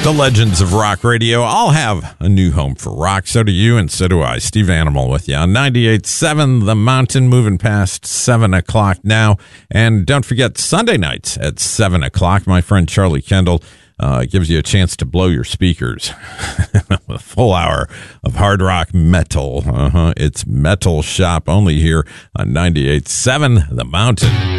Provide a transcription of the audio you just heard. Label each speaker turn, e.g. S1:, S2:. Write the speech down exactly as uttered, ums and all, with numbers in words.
S1: The legends of rock radio all have a new home for rock. So do you, and so do I. Steve Animal with you on ninety-eight point seven The Mountain, moving past seven o'clock now. And don't forget, Sunday nights at seven o'clock, my friend Charlie Kendall uh, gives you a chance to blow your speakers. A full hour of hard rock metal. Uh-huh. It's Metal Shop, only here on ninety-eight point seven The Mountain.